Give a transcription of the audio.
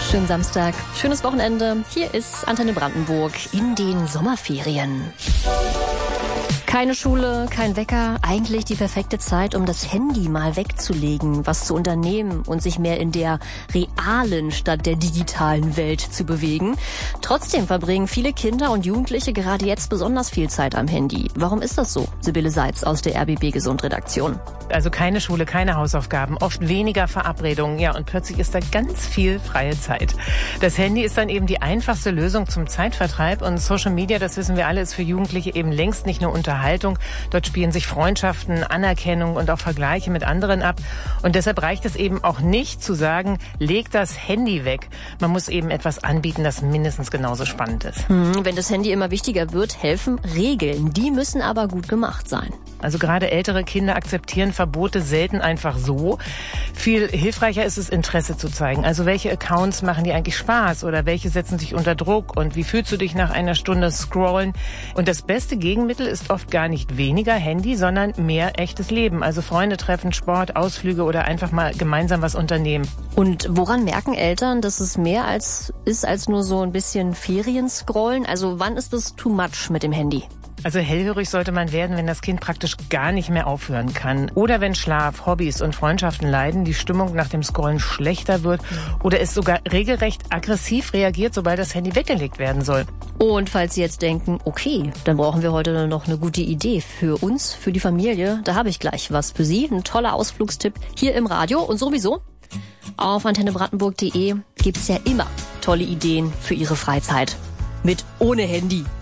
Schönen Samstag, schönes Wochenende. Hier ist Antenne Brandenburg in den Sommerferien. Keine Schule, kein Wecker, eigentlich die perfekte Zeit, um das Handy mal wegzulegen, was zu unternehmen und sich mehr in der realen statt der digitalen Welt zu bewegen. Trotzdem verbringen viele Kinder und Jugendliche gerade jetzt besonders viel Zeit am Handy. Warum ist das so? Sibylle Seitz aus der RBB Gesund Redaktion. Also keine Schule, keine Hausaufgaben, oft weniger Verabredungen. Ja, und plötzlich ist da ganz viel freie Zeit. Das Handy ist dann eben die einfachste Lösung zum Zeitvertreib. Und Social Media, das wissen wir alle, ist für Jugendliche eben längst nicht nur Unterhaltung. Dort spielen sich Freundschaften, Anerkennung und auch Vergleiche mit anderen ab. Und deshalb reicht es eben auch nicht zu sagen, leg das Handy weg. Man muss eben etwas anbieten, das mindestens genauso spannend ist. Wenn das Handy immer wichtiger wird, helfen Regeln. Die müssen aber gut gemacht sein. Also gerade ältere Kinder akzeptieren Verbote selten einfach so. Viel hilfreicher ist es, Interesse zu zeigen. Also welche Accounts machen dir eigentlich Spaß oder welche setzen dich unter Druck und wie fühlst du dich nach einer Stunde Scrollen? Und das beste Gegenmittel ist oft gar nicht weniger Handy, sondern mehr echtes Leben. Also Freunde treffen, Sport, Ausflüge oder einfach mal gemeinsam was unternehmen. Und woran merken Eltern, dass es mehr als nur so ein bisschen Ferien-Scrollen? Also wann ist es too much mit dem Handy? Also hellhörig sollte man werden, wenn das Kind praktisch gar nicht mehr aufhören kann. Oder wenn Schlaf, Hobbys und Freundschaften leiden, die Stimmung nach dem Scrollen schlechter wird oder es sogar regelrecht aggressiv reagiert, sobald das Handy weggelegt werden soll. Und falls Sie jetzt denken, okay, dann brauchen wir heute noch eine gute Idee für uns, für die Familie, da habe ich gleich was für Sie. Ein toller Ausflugstipp hier im Radio und sowieso auf antennebrandenburg.de gibt's ja immer tolle Ideen für Ihre Freizeit. Mit ohne Handy.